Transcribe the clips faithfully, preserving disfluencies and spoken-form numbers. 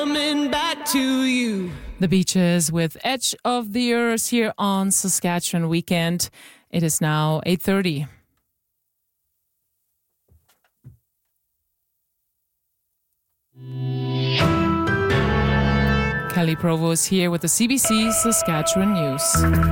Coming back to you. The Beaches with Edge of the Earth here on Saskatchewan Weekend. It is now eight thirty. Kelly Provost here with the C B C Saskatchewan News.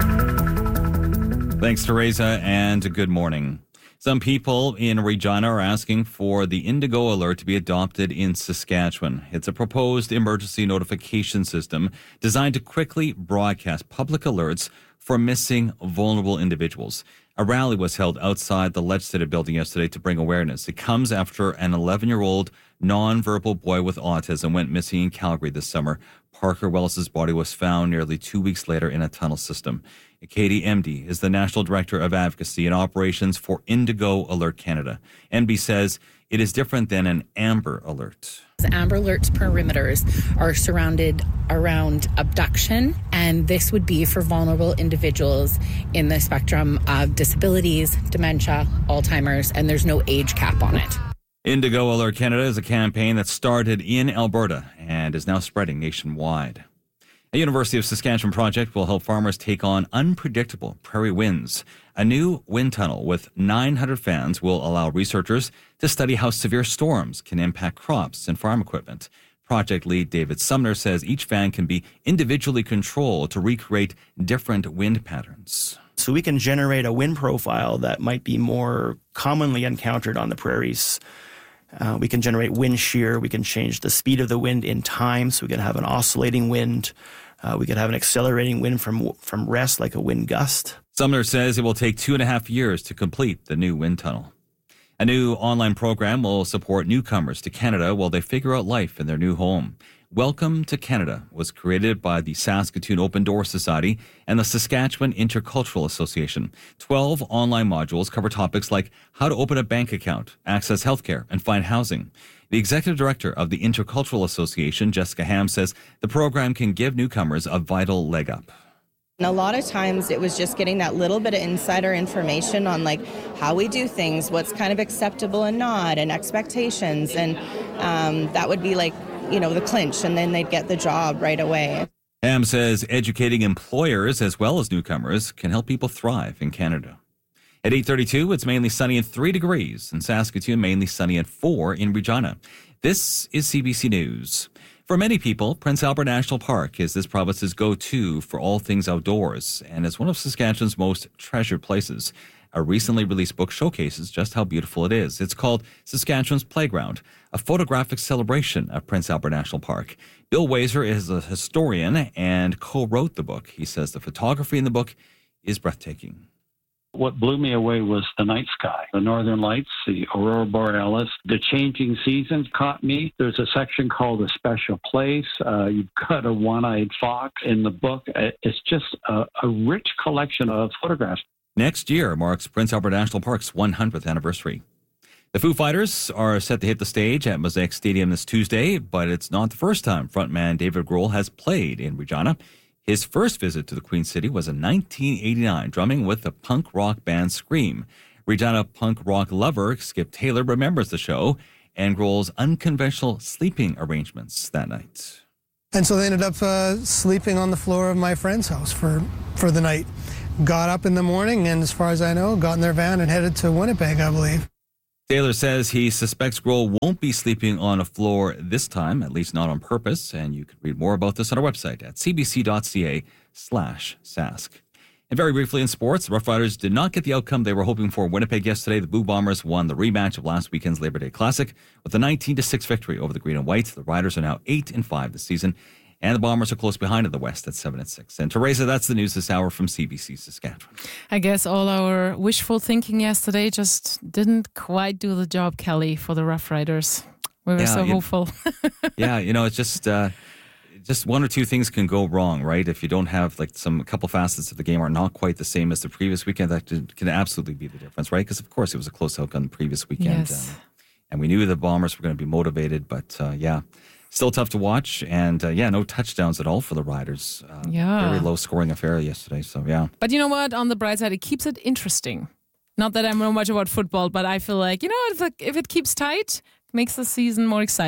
Thanks, Teresa, and good morning. Some people in Regina are asking for the Indigo Alert to be adopted in Saskatchewan. It's a proposed emergency notification system designed to quickly broadcast public alerts for missing vulnerable individuals. A rally was held outside the Legislative Building yesterday to bring awareness. It comes after an eleven-year-old nonverbal boy with autism went missing in Calgary this summer. Parker Wells' body was found nearly two weeks later in a tunnel system. Katie Emdy is the National Director of Advocacy and Operations for Indigo Alert Canada. Emdy says it is different than an Amber Alert. Amber Alert's perimeters are surrounded around abduction, and this would be for vulnerable individuals in the spectrum of disabilities, dementia, Alzheimer's, and there's no age cap on it. Indigo Alert Canada is a campaign that started in Alberta and is now spreading nationwide. A University of Saskatchewan project will help farmers take on unpredictable prairie winds. A new wind tunnel with nine hundred fans will allow researchers to study how severe storms can impact crops and farm equipment. Project lead David Sumner says each fan can be individually controlled to recreate different wind patterns. So we can generate a wind profile that might be more commonly encountered on the prairies. Uh, we can generate wind shear. We can change the speed of the wind in time, so we can have an oscillating wind. Uh, we could have an accelerating wind from from rest, like a wind gust. Sumner says it will take two and a half years to complete the new wind tunnel. A new online program will support newcomers to Canada while they figure out life in their new home. Welcome to Canada was created by the Saskatoon Open Door Society and the Saskatchewan Intercultural Association. Twelve online modules cover topics like how to open a bank account, access healthcare, and find housing. The executive director of the Intercultural Association, Jessica Ham, says the program can give newcomers a vital leg up. And a lot of times it was just getting that little bit of insider information on like how we do things, what's kind of acceptable and not, and expectations. And um, that would be like, you know, the clinch, and then they'd get the job right away. Ham says educating employers as well as newcomers can help people thrive in Canada. At eight thirty-two, it's mainly sunny at three degrees. In Saskatoon, mainly sunny at four in Regina. This is C B C News. For many people, Prince Albert National Park is this province's go-to for all things outdoors and is one of Saskatchewan's most treasured places. A recently released book showcases just how beautiful it is. It's called Saskatchewan's Playground, a photographic celebration of Prince Albert National Park. Bill Wazer is a historian and co-wrote the book. He says the photography in the book is breathtaking. What blew me away was the night sky, the northern lights, the aurora borealis, the changing seasons caught me. There's a section called A Special Place. Uh, you've got a one-eyed fox in the book. It's just a, a rich collection of photographs. Next year marks Prince Albert National Park's one hundredth anniversary. The Foo Fighters are set to hit the stage at Mosaic Stadium this Tuesday, but it's not the first time frontman David Grohl has played in Regina. His first visit to the Queen City was in nineteen eighty-nine, drumming with the punk rock band Scream. Regina punk rock lover Skip Taylor remembers the show and Grohl's unconventional sleeping arrangements that night. And so they ended up uh, sleeping on the floor of my friend's house for, for the night. Got up in the morning and, as far as I know, got in their van and headed to Winnipeg, I believe. Taylor says he suspects Grohl won't be sleeping on a floor this time, at least not on purpose, and you can read more about this on our website at cbc.ca slash sask. And very briefly in sports, the Rough Riders did not get the outcome they were hoping for in Winnipeg yesterday. The Blue Bombers won the rematch of last weekend's Labor Day Classic with a nineteen to six victory over the Green and White. The Riders are now eight and five this season, and the Bombers are close behind in the West at seven and six. And Teresa, that's the news this hour from C B C Saskatchewan. I guess all our wishful thinking yesterday just didn't quite do the job, Kelly, for the Rough Riders. We were Yeah, so you- hopeful. Yeah, you know, it's just uh, just one or two things can go wrong, right? If you don't have like some a couple facets of the game are not quite the same as the previous weekend, that can, can absolutely be the difference, right? Because of course it was a close outcome the previous weekend, Yes. um, and we knew the Bombers were going to be motivated, but uh, yeah. Still tough to watch, and uh, yeah, no touchdowns at all for the Riders. Uh, Yeah. Very low-scoring affair yesterday, so yeah. But you know what? On the bright side, it keeps it interesting. Not that I know much about football, but I feel like, you know, if, like, if it keeps tight, it makes the season more exciting.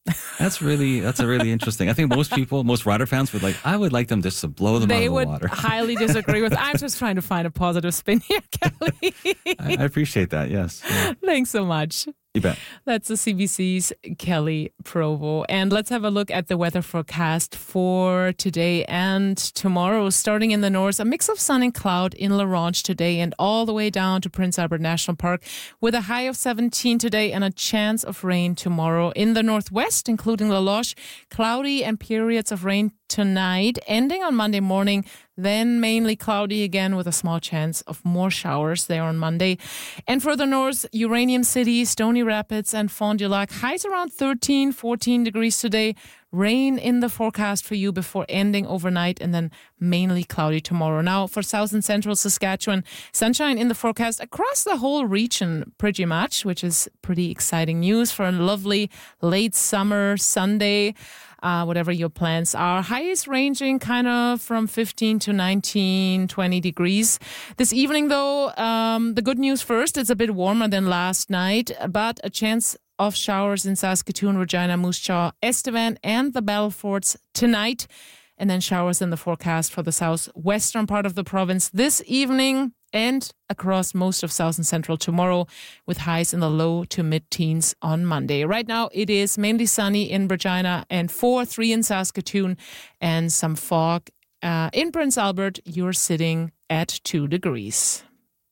That's really, that's a really interesting. I think most people, most rider fans would like, I would like them just to blow them They out of would the water. highly disagree with. I'm just trying to find a positive spin here, Kelly. I, I appreciate that. Yes. Yeah. Thanks so much. You bet. That's the C B C's Kelly Provo. And let's have a look at the weather forecast for today and tomorrow. Starting in the north, a mix of sun and cloud in La Ronge today and all the way down to Prince Albert National Park with a high of seventeen today and a chance of rain tomorrow. In the northwest, including La Loche, cloudy and periods of rain tonight, ending on Monday morning, then mainly cloudy again with a small chance of more showers there on Monday. And further north, Uranium City, Stony Rapids and Fond du Lac, highs around thirteen, fourteen degrees today. Rain in the forecast for you before ending overnight and then mainly cloudy tomorrow. Now for south and central Saskatchewan, sunshine in the forecast across the whole region pretty much, which is pretty exciting news for a lovely late summer Sunday. Uh, whatever your plans are. Highs ranging kind of from fifteen to nineteen, twenty degrees. This evening, though, um, the good news first, it's a bit warmer than last night, but a chance of showers in Saskatoon, Regina, Moose Jaw, Estevan, and the Battle Forts tonight. And then showers in the forecast for the southwestern part of the province this evening and across most of south and central tomorrow with highs in the low to mid-teens on Monday. Right now, it is mainly sunny in Regina and four, three in Saskatoon and some fog. Uh, in Prince Albert, you're sitting at two degrees.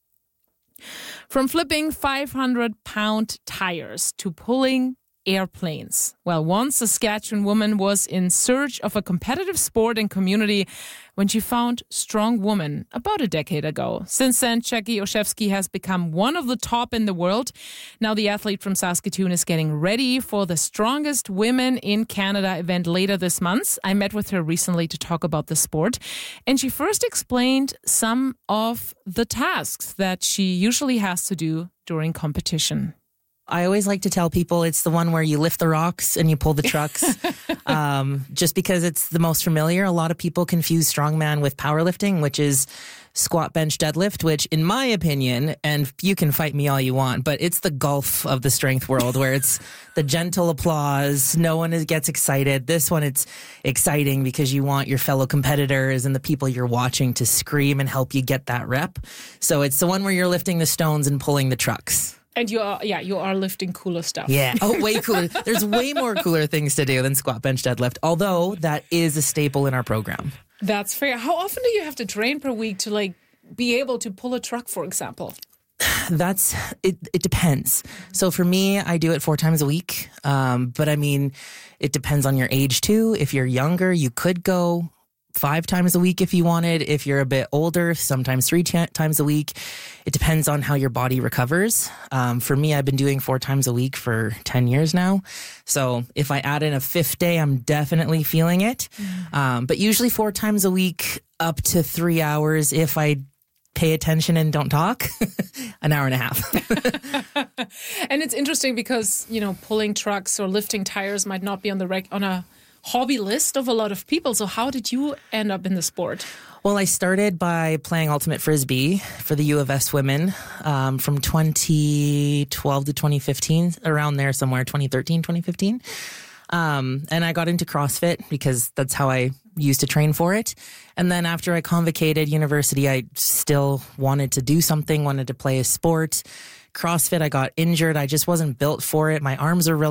From flipping five hundred pound tires to pulling airplanes. Well, one Saskatchewan woman was in search of a competitive sport and community when she found Strong Woman about a decade ago. Since then, Jackie Olszewski has become one of the top in the world. Now the athlete from Saskatoon is getting ready for the Strongest Women in Canada event later this month. I met with her recently to talk about the sport, and she first explained some of the tasks that she usually has to do during competition. I always like to tell people it's the one where you lift the rocks and you pull the trucks, um, just because it's the most familiar. A lot of people confuse strongman with powerlifting, which is squat, bench, deadlift, which in my opinion, and you can fight me all you want, but it's the gulf of the strength world where it's the gentle applause. No one is, gets excited. This one, it's exciting because you want your fellow competitors and the people you're watching to scream and help you get that rep. So it's the one where you're lifting the stones and pulling the trucks. And you are, yeah, you are lifting cooler stuff. Yeah. Oh, way cooler. There's way more cooler things to do than squat, bench, deadlift, although that is a staple in our program. That's fair. How often do you have to train per week to like be able to pull a truck, for example? That's, it, it depends. So for me, I do it four times a week. Um, but I mean, it depends on your age too. If you're younger, you could go five times a week if you wanted. If you're a bit older, sometimes three t- times a week. It depends on how your body recovers. Um, for me, I've been doing four times a week for ten years now. So if I add in a fifth day, I'm definitely feeling it. Mm. Um, but usually four times a week, up to three hours if I pay attention and don't talk, an hour and a half. And it's interesting because, you know, pulling trucks or lifting tires might not be on the rec- on a hobby list of a lot of people. So how did you end up in the sport? Well, I started by playing Ultimate Frisbee for the U of S women um, from twenty twelve to twenty fifteen, around there somewhere, twenty thirteen, twenty fifteen. Um, and I got into CrossFit because that's how I used to train for it. And then after I convocated university, I still wanted to do something, wanted to play a sport. CrossFit, I got injured. I just wasn't built for it. My arms are really